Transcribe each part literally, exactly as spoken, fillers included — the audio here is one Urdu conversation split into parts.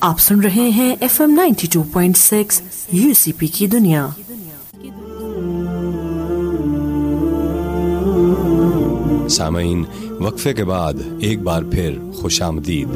آپ سن رہے ہیں F M ninety two point six you سی پی کی دنیا۔ سامعین، وقفے کے بعد ایک بار پھر خوش آمدید۔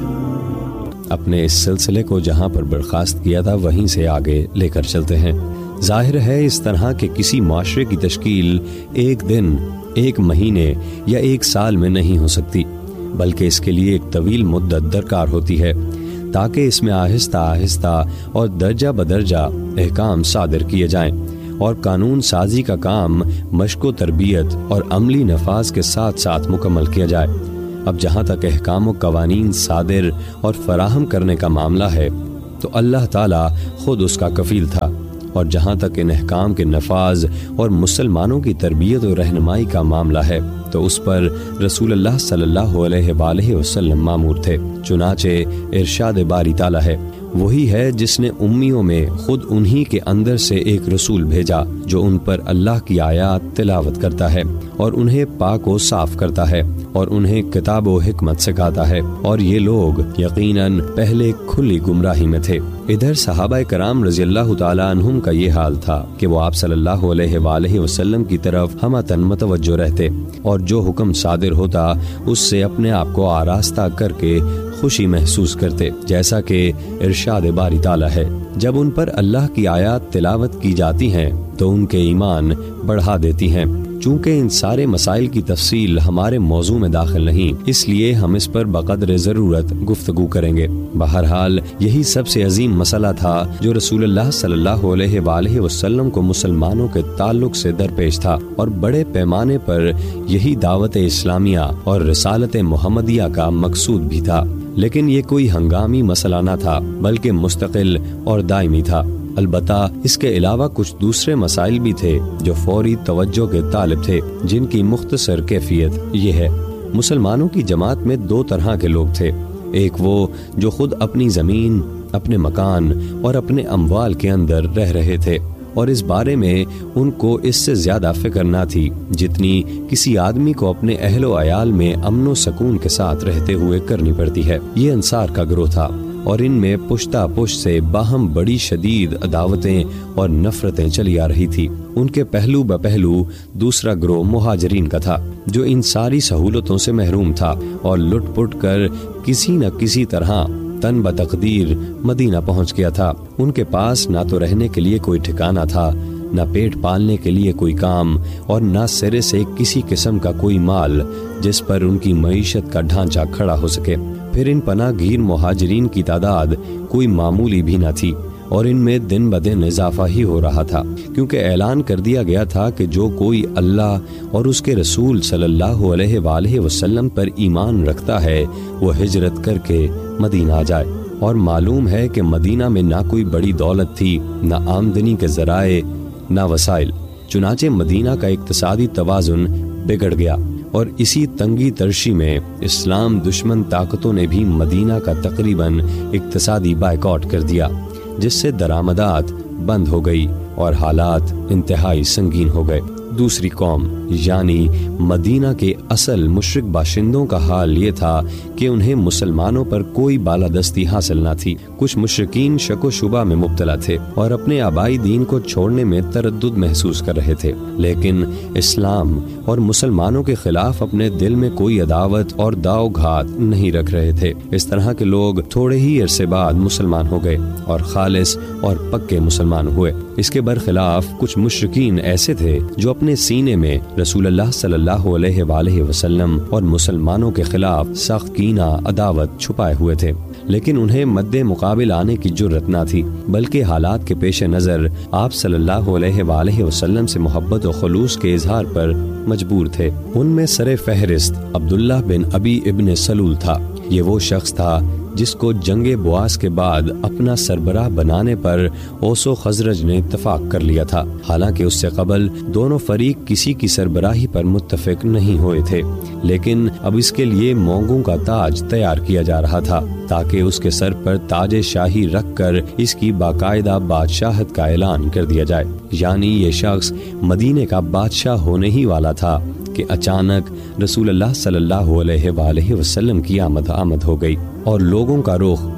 اپنے اس سلسلے کو جہاں پر برخاست کیا تھا وہیں سے آگے لے کر چلتے ہیں۔ ظاہر ہے اس طرح کے کسی معاشرے کی تشکیل ایک دن، ایک مہینے یا ایک سال میں نہیں ہو سکتی، بلکہ اس کے لیے ایک طویل مدت درکار ہوتی ہے تاکہ اس میں آہستہ آہستہ اور درجہ بدرجہ احکام صادر کیے جائیں اور قانون سازی کا کام مشق و تربیت اور عملی نفاذ کے ساتھ ساتھ مکمل کیا جائے۔ اب جہاں تک احکام و قوانین صادر اور فراہم کرنے کا معاملہ ہے تو اللہ تعالیٰ خود اس کا کفیل تھا، اور جہاں تک ان احکام کے نفاذ اور مسلمانوں کی تربیت و رہنمائی کا معاملہ ہے تو اس پر رسول اللہ صلی اللہ علیہ وآلہ وسلم مامور تھے۔ چنانچہ ارشاد باری تعالیٰ ہے، وہی ہے جس نے امیوں میں خود انہی کے اندر سے ایک رسول بھیجا جو ان پر اللہ کی آیات تلاوت کرتا ہے اور انہیں پاک و صاف کرتا ہے اور انہیں کتاب و حکمت سکھاتا ہے، اور یہ لوگ یقیناً پہلے کھلی گمراہی میں تھے۔ ادھر صحابہ کرام رضی اللہ تعالیٰ عنہم کا یہ حال تھا کہ وہ آپ صلی اللہ علیہ وآلہ وسلم کی طرف ہمتاً متوجہ رہتے اور جو حکم صادر ہوتا اس سے اپنے آپ کو آراستہ کر کے خوشی محسوس کرتے، جیسا کہ ارشاد باری تعالیٰ ہے، جب ان پر اللہ کی آیات تلاوت کی جاتی ہیں تو ان کے ایمان بڑھا دیتی ہیں۔ چونکہ ان سارے مسائل کی تفصیل ہمارے موضوع میں داخل نہیں، اس لیے ہم اس پر بقدر ضرورت گفتگو کریں گے۔ بہرحال یہی سب سے عظیم مسئلہ تھا جو رسول اللہ صلی اللہ علیہ وآلہ وسلم کو مسلمانوں کے تعلق سے درپیش تھا، اور بڑے پیمانے پر یہی دعوت اسلامیہ اور رسالت محمدیہ کا مقصود بھی تھا، لیکن یہ کوئی ہنگامی مسئلہ نہ تھا بلکہ مستقل اور دائمی تھا۔ البتہ اس کے علاوہ کچھ دوسرے مسائل بھی تھے جو فوری توجہ کے طالب تھے، جن کی مختصر کیفیت یہ ہے۔ مسلمانوں کی جماعت میں دو طرح کے لوگ تھے، ایک وہ جو خود اپنی زمین، اپنے مکان اور اپنے اموال کے اندر رہ رہے تھے، اور اس بارے میں ان کو اس سے زیادہ فکر نہ تھی جتنی کسی آدمی کو اپنے اہل و عیال میں امن و سکون کے ساتھ رہتے ہوئے کرنی پڑتی ہے۔ یہ انصار کا گروہ تھا، اور ان میں پشتہ پشت سے باہم بڑی شدید عداوتیں اور نفرتیں چلی آ رہی تھی۔ ان کے پہلو بپہلو دوسرا گروہ مہاجرین کا تھا جو ان ساری سہولتوں سے محروم تھا اور لٹ پٹ کر کسی نہ کسی طرح تن بتقدیر مدینہ پہنچ گیا تھا۔ ان کے پاس نہ تو رہنے کے لیے کوئی ٹھکانہ تھا، نہ پیٹ پالنے کے لیے کوئی کام، اور نہ سرے سے کسی قسم کا کوئی مال جس پر ان کی معیشت کا ڈھانچہ کھڑا ہو سکے۔ پھر ان پناہ گیر مہاجرین کی تعداد کوئی معمولی بھی نہ تھی، اور ان میں دن بدن اضافہ ہی ہو رہا تھا، کیونکہ اعلان کر دیا گیا تھا کہ جو کوئی اللہ اور اس کے رسول صلی اللہ علیہ وآلہ وسلم پر ایمان رکھتا ہے وہ ہجرت کر کے مدینہ آ جائے۔ اور معلوم ہے کہ مدینہ میں نہ کوئی بڑی دولت تھی، نہ آمدنی کے ذرائع، نہ وسائل، چنانچہ مدینہ کا اقتصادی توازن بگڑ گیا، اور اسی تنگی ترشی میں اسلام دشمن طاقتوں نے بھی مدینہ کا تقریباً اقتصادی بائیکاٹ کر دیا، جس سے درآمدات بند ہو گئی اور حالات انتہائی سنگین ہو گئے۔ دوسری قوم یعنی مدینہ کے اصل مشرک باشندوں کا حال یہ تھا کہ انہیں مسلمانوں پر کوئی بالادستی حاصل نہ تھی۔ کچھ مشرکین شک و شبہ میں مبتلا تھے اور اپنے آبائی دین کو چھوڑنے میں تردد محسوس کر رہے تھے، لیکن اسلام اور مسلمانوں کے خلاف اپنے دل میں کوئی عداوت اور داؤ گھات نہیں رکھ رہے تھے۔ اس طرح کے لوگ تھوڑے ہی عرصے بعد مسلمان ہو گئے اور خالص اور پکے مسلمان ہوئے۔ اس کے برخلاف کچھ مشرکین ایسے تھے جو اپنے سینے میں رسول اللہ صلی اللہ علیہ وآلہ وسلم اور مسلمانوں کے خلاف سخت کینہ عداوت چھپائے ہوئے تھے، لیکن انہیں مد مقابل آنے کی جرت نہ تھی، بلکہ حالات کے پیش نظر آپ صلی اللہ علیہ وآلہ وسلم سے محبت و خلوص کے اظہار پر مجبور تھے۔ ان میں سر فہرست عبداللہ بن ابی ابن سلول تھا۔ یہ وہ شخص تھا جس کو جنگ بواس کے بعد اپنا سربراہ بنانے پر اوس و خزرج نے اتفاق کر لیا تھا، حالانکہ اس سے قبل دونوں فریق کسی کی سربراہی پر متفق نہیں ہوئے تھے، لیکن اب اس کے لیے مونگوں کا تاج تیار کیا جا رہا تھا تاکہ اس کے سر پر تاج شاہی رکھ کر اس کی باقاعدہ بادشاہت کا اعلان کر دیا جائے۔ یعنی یہ شخص مدینے کا بادشاہ ہونے ہی والا تھا کہ اچانک رسول اللہ صلی اللہ علیہ وآلہ وسلم کی آمد آمد ہو گئی اور لوگوں کا رخ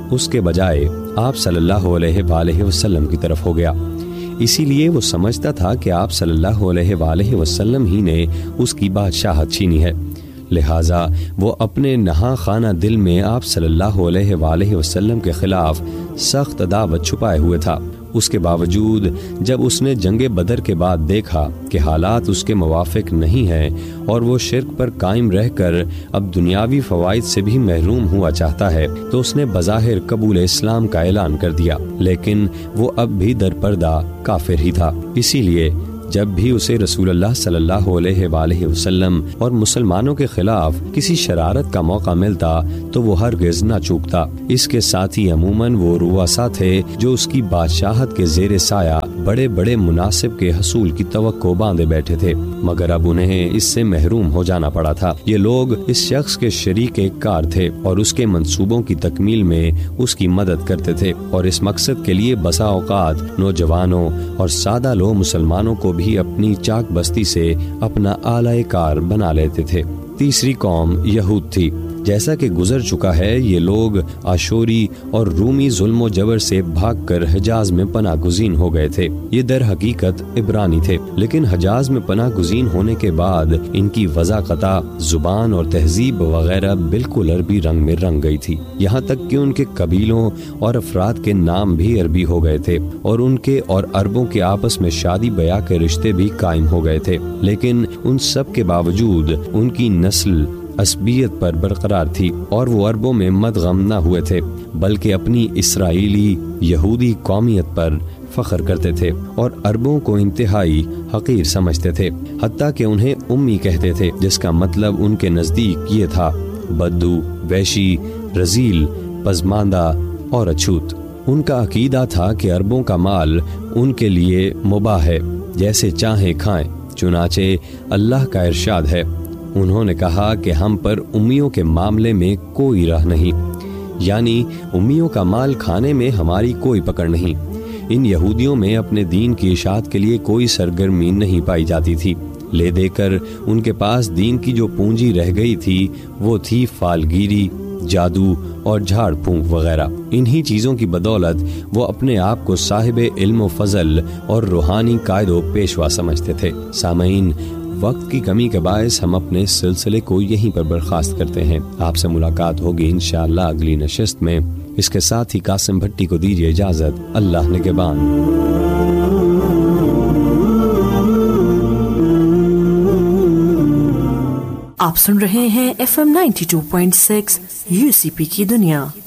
اس کے بجائے آپ صلی اللہ علیہ وآلہ وسلم کی طرف ہو گیا۔ اسی لیے وہ سمجھتا تھا کہ آپ صلی اللہ علیہ وآلہ وسلم ہی نے اس کی بادشاہت چھینی ہے، لہٰذا وہ اپنے نہاں خانہ دل میں آپ صلی اللہ علیہ وآلہ وسلم کے خلاف سخت عداوت چھپائے ہوئے تھا۔ اس کے باوجود جب اس نے جنگ بدر کے بعد دیکھا کہ حالات اس کے موافق نہیں ہیں اور وہ شرک پر قائم رہ کر اب دنیاوی فوائد سے بھی محروم ہوا چاہتا ہے، تو اس نے بظاہر قبول اسلام کا اعلان کر دیا، لیکن وہ اب بھی در پردہ کافر ہی تھا۔ اسی لیے جب بھی اسے رسول اللہ صلی اللہ علیہ وآلہ وسلم اور مسلمانوں کے خلاف کسی شرارت کا موقع ملتا تو وہ ہرگز نہ چوکتا۔ اس کے ساتھ ہی عموماً وہ رؤسا تھے جو اس کی بادشاہت کے زیر سایہ بڑے بڑے مناصب کے حصول کی توقع باندھے بیٹھے تھے، مگر اب انہیں اس سے محروم ہو جانا پڑا تھا۔ یہ لوگ اس شخص کے شریک کار تھے اور اس کے منصوبوں کی تکمیل میں اس کی مدد کرتے تھے، اور اس مقصد کے لیے بسا اوقات نوجوانوں اور سادہ لو مسلمانوں کو بھی اپنی چاک بستی سے اپنا آلہ کار بنا لیتے تھے۔ تیسری قوم یہود تھی۔ جیسا کہ گزر چکا ہے، یہ لوگ آشوری اور رومی ظلم و جبر سے بھاگ کر حجاز میں پناہ گزین ہو گئے تھے۔ یہ در حقیقت عبرانی تھے، لیکن حجاز میں پناہ گزین ہونے کے بعد ان کی وضاقتہ، زبان اور تہذیب وغیرہ بالکل عربی رنگ میں رنگ گئی تھی، یہاں تک کہ ان کے قبیلوں اور افراد کے نام بھی عربی ہو گئے تھے، اور ان کے اور عربوں کے آپس میں شادی بیاہ کے رشتے بھی قائم ہو گئے تھے۔ لیکن ان سب کے باوجود ان کی نسل عصبیت پر برقرار تھی، اور وہ عربوں میں مدغم نہ ہوئے تھے، بلکہ اپنی اسرائیلی یہودی قومیت پر فخر کرتے تھے اور عربوں کو انتہائی حقیر سمجھتے تھے، حتیٰ کہ انہیں امی کہتے تھے، جس کا مطلب ان کے نزدیک یہ تھا: بدو، ویشی، رذیل، پزماندہ اور اچھوت۔ ان کا عقیدہ تھا کہ عربوں کا مال ان کے لیے مباح ہے، جیسے چاہیں کھائیں، چنانچہ اللہ کا ارشاد ہے: انہوں نے کہا کہ ہم پر امیوں کے معاملے میں کوئی راہ نہیں، یعنی امیوں کا مال کھانے میں ہماری کوئی پکڑ نہیں۔ ان یہودیوں میں اپنے دین کی اشاعت کے لیے کوئی سرگرمی نہیں پائی جاتی تھی، لے دے کر ان کے پاس دین کی جو پونجی رہ گئی تھی وہ تھی فالگیری، جادو اور جھاڑ پھونک وغیرہ۔ انہی چیزوں کی بدولت وہ اپنے آپ کو صاحب علم و فضل اور روحانی قائد و پیشوا سمجھتے تھے۔ سامعین، وقت کی کمی کے باعث ہم اپنے سلسلے کو یہیں پر برخاست کرتے ہیں۔ آپ سے ملاقات ہوگی انشاءاللہ اگلی نشست میں۔ اس کے ساتھ ہی قاسم بھٹی کو دیجیے اجازت۔ اللہ نگہبان۔ آپ سن رہے ہیں F M ninety two point six you سی پی کی دنیا۔